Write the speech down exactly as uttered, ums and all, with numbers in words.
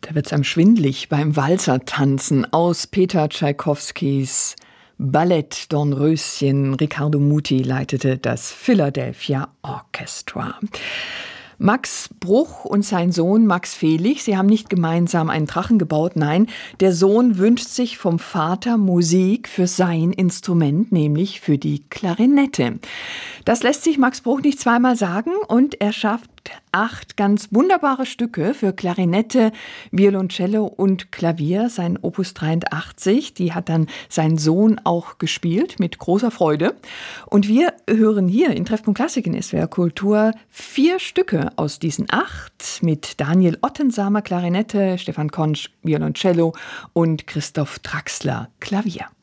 Da wird's einem schwindlig beim Walzertanzen aus Peter Tschaikowskis Ballett Dornröschen. Riccardo Muti leitete das Philadelphia Orchestra. Max Bruch und sein Sohn Max Felix, sie haben nicht gemeinsam einen Drachen gebaut, nein, der Sohn wünscht sich vom Vater Musik für sein Instrument, nämlich für die Klarinette. Das lässt sich Max Bruch nicht zweimal sagen und er schafft acht ganz wunderbare Stücke für Klarinette, Violoncello und Klavier, sein Opus dreiundachtzig. Die hat dann sein Sohn auch gespielt, mit großer Freude. Und wir hören hier in Treffpunkt Klassik in S W R Kultur vier Stücke aus diesen acht mit Daniel Ottensamer Klarinette, Stefan Konsch Violoncello und Christoph Traxler Klavier.